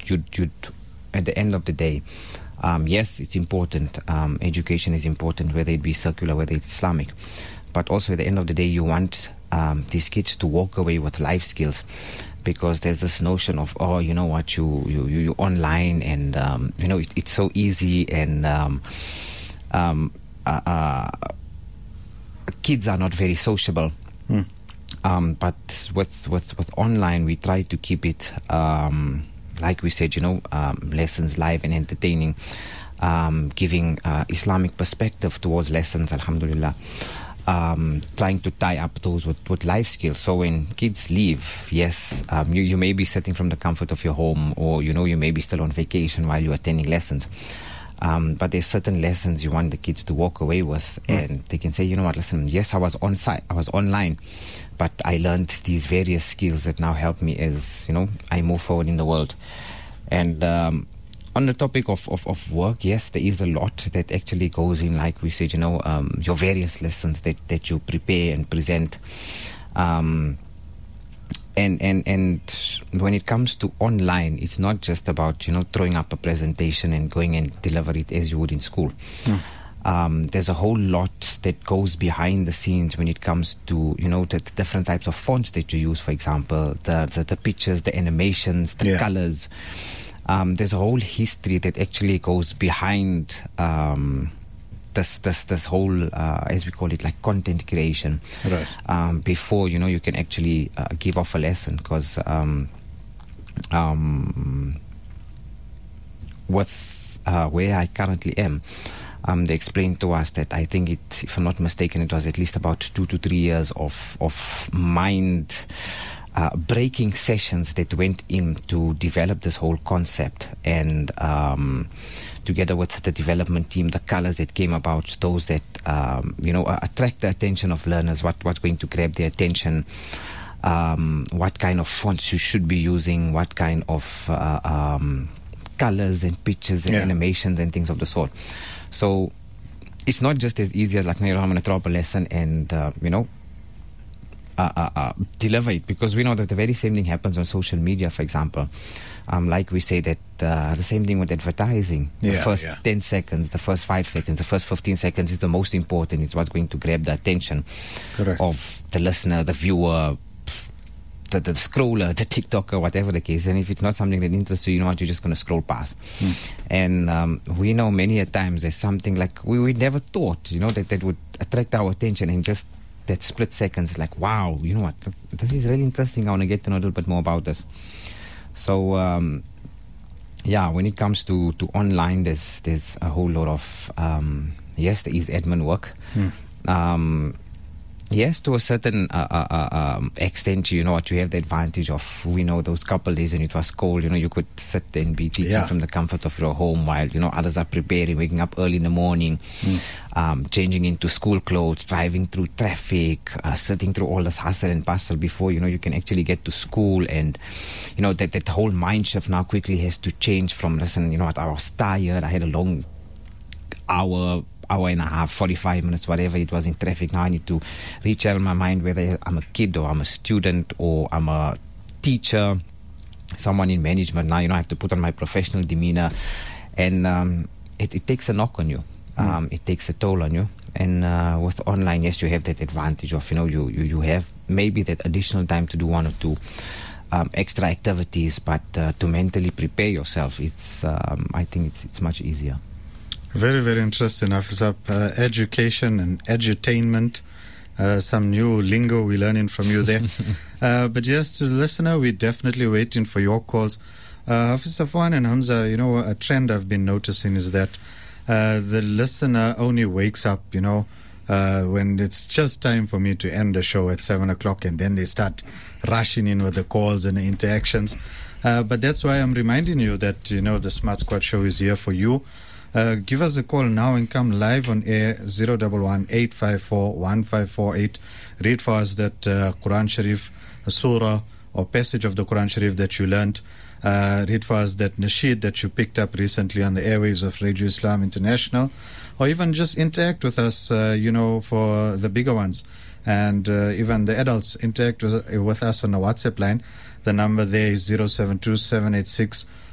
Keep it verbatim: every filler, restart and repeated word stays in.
you'd, you'd, at the end of the day, um, yes, it's important. Um, education is important, whether it be secular, whether it's Islamic. But also at the end of the day, you want um, these kids to walk away with life skills. Because there's this notion of, oh, you know what, you you you online, and um, you know it, it's so easy, and um, um, uh, uh, kids are not very sociable. Mm. Um, but with with with online, we try to keep it, um, like we said, you know, um, lessons live and entertaining, um, giving uh, Islamic perspective towards lessons. Alhamdulillah. Um, trying to tie up those with, with life skills. So when kids leave, yes, um, you, you may be sitting from the comfort of your home, or, you know, you may be still on vacation while you're attending lessons. Um, but there's certain lessons you want the kids to walk away with, mm. and they can say, you know what, listen, yes, I was on site, I was online, but I learned these various skills that now help me as, you know, I move forward in the world. And um, on the topic of, of, of work, yes, there is a lot that actually goes in, like we said, you know, um, your various lessons that, that you prepare and present. Um, and, and, and when it comes to online, it's not just about, you know, throwing up a presentation and going and deliver it as you would in school. Mm. Um, there's a whole lot that goes behind the scenes when it comes to, you know, the, the different types of fonts that you use, for example, the, the, the pictures, the animations, the yeah. colors. Um, there's a whole history that actually goes behind um, this this this whole, uh, as we call it, like content creation. Right. Um, before, you know, you can actually uh, give off a lesson, because um, um, with uh, where I currently am, um, they explained to us that I think it, if I'm not mistaken, it was at least about two to three years of of mind. Uh, breaking sessions that went in to develop this whole concept, and um, together with the development team, the colors that came about, those that um, you know uh, attract the attention of learners, what what's going to grab their attention, um, what kind of fonts you should be using, what kind of uh, um, colors and pictures and yeah. animations and things of the sort. So it's not just as easy as like, you know, I'm going to throw up a lesson and uh, you know. Uh, uh, uh, deliver it, because we know that the very same thing happens on social media, for example. Um, like we say that uh, the same thing with advertising. The yeah, first yeah. ten seconds, the first five seconds, the first fifteen seconds is the most important. It's what's going to grab the attention Correct. of the listener, the viewer, the, the scroller, the TikToker, whatever the case. And if it's not something that interests you, you know what, you're just going to scroll past. Hmm. And um, we know many a times there's something like we, we never thought, you know, that that would attract our attention, and just that split seconds, like, wow, you know what, this is really interesting. I want to get to know a little bit more about this. So, um, yeah, when it comes to, to online, there's there's a whole lot of, um, yes, there is admin work. Hmm. Um, yes, to a certain uh, uh, uh, um, extent, you know what, you have the advantage of, we know those couple days when it was cold, you know, you could sit and be teaching yeah. from the comfort of your home while, you know, others are preparing, waking up early in the morning, mm. um, changing into school clothes, driving through traffic, uh, sitting through all this hustle and bustle before, you know, you can actually get to school. And, you know, that, that whole mind shift now quickly has to change from, listen, you know what, I was tired, I had a long hour, hour and a half, forty-five minutes, whatever it was in traffic. Now I need to rechannel my mind, whether I'm a kid or I'm a student or I'm a teacher, someone in management. Now, you know, I have to put on my professional demeanor, and um, it, it takes a knock on you. Um, mm. It takes a toll on you. And uh, with online, yes, you have that advantage of, you know, you, you, you have maybe that additional time to do one or two um, extra activities, but uh, to mentally prepare yourself, it's um, I think it's, it's much easier. Very, very interesting, Hafizab. Uh, education and edutainment, uh, some new lingo we're learning from you there. uh, but yes, to the listener, we're definitely waiting for your calls. Uh, Hafiz Safwan and Hamza, you know, a trend I've been noticing is that uh, the listener only wakes up, you know, uh, when it's just time for me to end the show at seven o'clock, and then they start rushing in with the calls and the interactions. Uh, but that's why I'm reminding you that, you know, the Smart Squad show is here for you. Uh, give us a call now and come live on air, zero one one, eight five four, one five four eight. Read for us that uh, Quran Sharif, a surah or passage of the Quran Sharif that you learned. Uh, read for us that nasheed that you picked up recently on the airwaves of Radio Islam International. Or even just interact with us, uh, you know, for the bigger ones. And uh, even the adults, interact with, with us on the WhatsApp line. The number there is zero seven two, seven eight six,